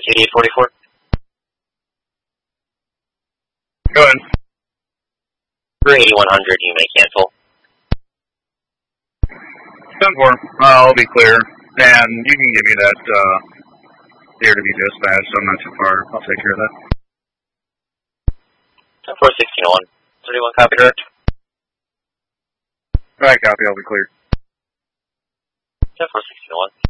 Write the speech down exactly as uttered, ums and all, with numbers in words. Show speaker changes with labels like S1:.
S1: eighty-eight forty-four.
S2: Go ahead.
S1: Bring eighty-one hundred, you may cancel.
S2: ten four, uh, I'll be clear. And you can give me that uh, here to be dispatched. I'm not too far. I'll take care of that.
S1: ten four sixteen oh one. thirty-one, copy direct.
S2: Alright, copy. I'll be clear.
S1: ten four sixteen oh one.